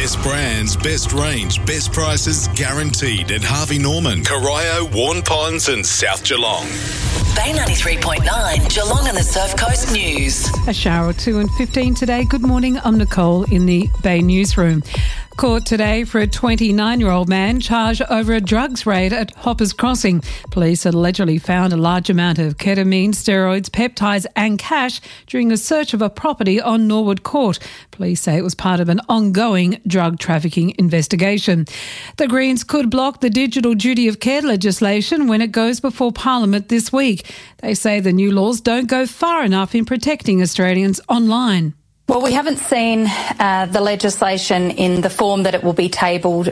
Best brands, best range, best prices guaranteed at Harvey Norman, Corio, Warren Ponds and South Geelong. Bay 93.9, Geelong and the Surf Coast News. A shower at 2:15 today. Good morning, I'm Nicole in the Bay Newsroom. Court today for a 29-year-old man charged over a drugs raid at Hoppers Crossing. Police had allegedly found a large amount of ketamine, steroids, peptides and cash during a search of a property on Norwood Court. Police say it was part of an ongoing drug trafficking investigation. The Greens could block the digital duty of care legislation when it goes before Parliament this week. They say the new laws don't go far enough in protecting Australians online. Well, we haven't seen the legislation in the form that it will be tabled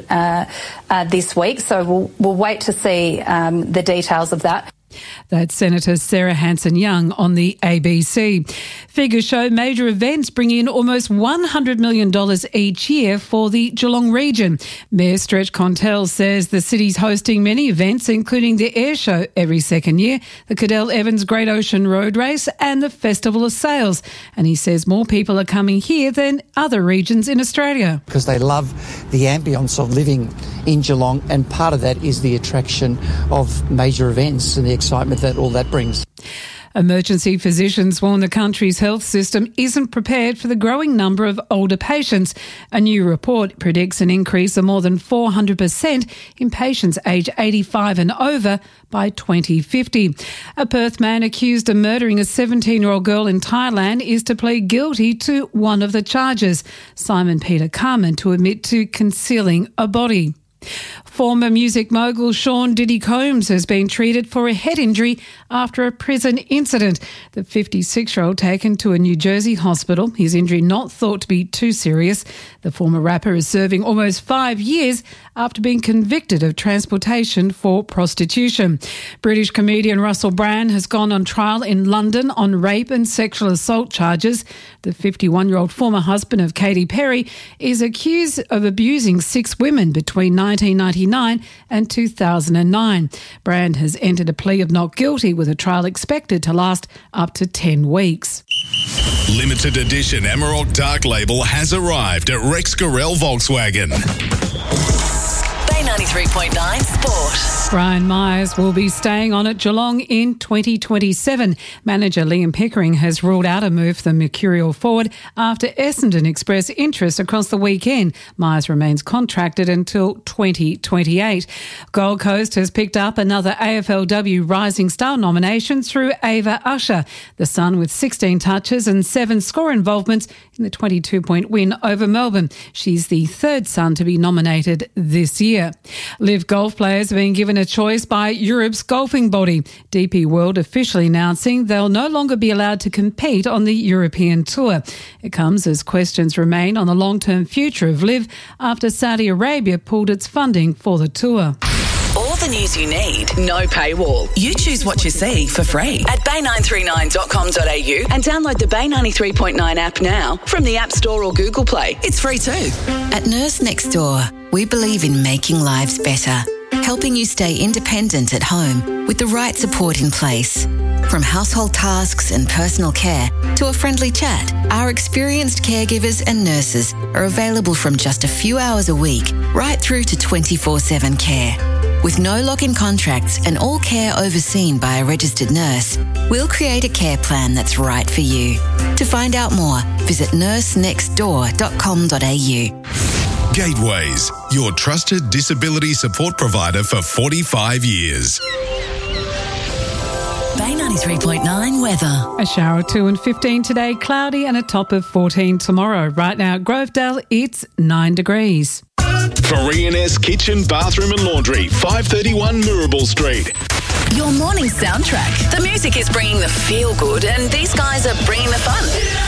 this week, so we'll wait to see the details of that. That's Senator Sarah Hanson-Young on the ABC. Figures show major events bring in almost $100 million each year for the Geelong region. Mayor Stretch Contell says the city's hosting many events, including the Air Show every second year, the Cadell Evans Great Ocean Road Race and the Festival of Sails. And he says more people are coming here than other regions in Australia. Because they love the ambience of living in Geelong, and part of that is the attraction of major events and the excitement that all that brings. Emergency physicians warn the country's health system isn't prepared for the growing number of older patients. A new report predicts an increase of more than 400% in patients aged 85 and over by 2050. A Perth man accused of murdering a 17-year-old girl in Thailand is to plead guilty to one of the charges. Simon Peter Carman to admit to concealing a body. Former music mogul Sean Diddy Combs has been treated for a head injury after a prison incident. The 56-year-old taken to a New Jersey hospital, his injury not thought to be too serious. The former rapper is serving almost 5 years after being convicted of transportation for prostitution. British comedian Russell Brand has gone on trial in London on rape and sexual assault charges. The 51-year-old former husband of Katy Perry is accused of abusing 6 women between 1999 and 2009. Brand has entered a plea of not guilty with a trial expected to last up to 10 weeks. Limited edition Emerald Dark Label has arrived at Rex Gorell Volkswagen. Bay 93.9 Sport. Brian Myers will be staying on at Geelong in 2027. Manager Liam Pickering has ruled out a move for the Mercurial forward after Essendon expressed interest across the weekend. Myers remains contracted until 2028. Gold Coast has picked up another AFLW Rising Star nomination through Ava Usher, the Sun with 16 touches and 7 score involvements in the 22-point win over Melbourne. She's the third Sun to be nominated this year. Live golf players have been given a choice by Europe's golfing body. DP World officially announcing they'll no longer be allowed to compete on the European Tour. It comes as questions remain on the long-term future of Live after Saudi Arabia pulled its funding for the tour. All the news you need, no paywall. You choose what you see for free at bay939.com.au and download the Bay 93.9 app now from the App Store or Google Play. It's free too. At Nurse Next Door, we believe in making lives better, helping you stay independent at home with the right support in place. From household tasks and personal care to a friendly chat, our experienced caregivers and nurses are available from just a few hours a week right through to 24/7 care. With no lock-in contracts and all care overseen by a registered nurse, we'll create a care plan that's right for you. To find out more, visit nursenextdoor.com.au. Gateways, your trusted disability support provider for 45 years. Bay 93.9 weather. A shower at 2:15 today, cloudy and a top of 14 tomorrow. Right now at Grovedale, it's 9 degrees. Korean-esque kitchen, bathroom and laundry, 531 Mirabel Street. Your morning soundtrack. The music is bringing the feel-good and these guys are bringing the fun.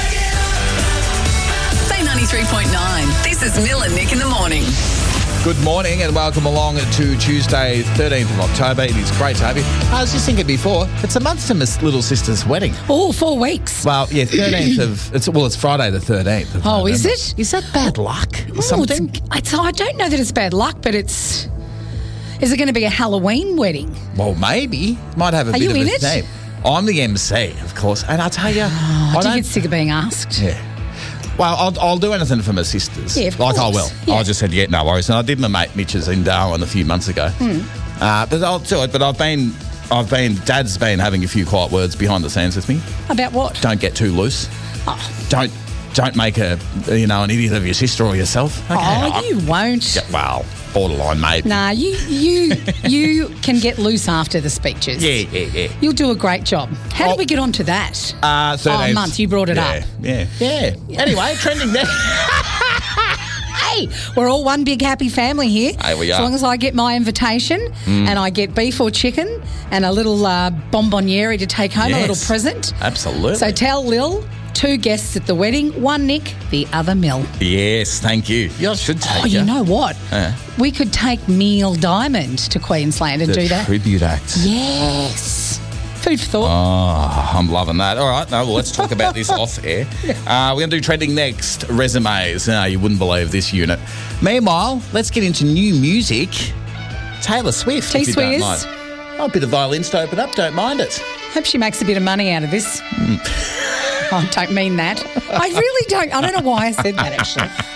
Bay 93.9. This is Mill and Nick in the morning. Good morning and welcome along to Tuesday, 13th of October. It is great to have you. I was just thinking before, it's a month to my little sister's wedding. Oh, 4 weeks. Well, yeah, 13th of... It's Friday the 13th of November. Is it? Is that bad luck? Something? I don't know that it's bad luck, but it's... Is it going to be a Halloween wedding? Well, maybe. Might have a bit of a theme. I'm the MC, of course. And I'll tell you... Do you get sick of being asked? Yeah. Well, I'll do anything for my sisters. Yeah, of I will. course. Yeah. I just said, yeah, no worries. And I did my mate Mitch's in Darwin a few months ago. But I'll do it. But Dad's been having a few quiet words behind the scenes with me. About what? Don't get too loose. Don't make an idiot of your sister or yourself. Okay. You won't. Yeah, well, borderline, maybe. Nah, you can get loose after the speeches. Yeah. You'll do a great job. How did we get onto that? 13th. Month, you brought it up. Yeah. Anyway, trending there. Hey, we're all one big happy family here. Hey, we are. As long as I get my invitation and I get beef or chicken and a little bonboniere to take home, a little present. Absolutely. So tell Lil, 2 guests at the wedding, 1 Nick, the other Mill. Yes, thank you. You should take you know what? Yeah. We could take Neil Diamond to Queensland and do that. Tribute act. Yes. Food for thought. Oh, I'm loving that. All right, let's talk about this off air. We're going to do trending next, resumes. You wouldn't believe this unit. Meanwhile, let's get into new music. Taylor Swift, if you don't mind. Oh, a bit of violins to open up, don't mind it. Hope she makes a bit of money out of this. I don't mean that. I really don't. I don't know why I said that, actually.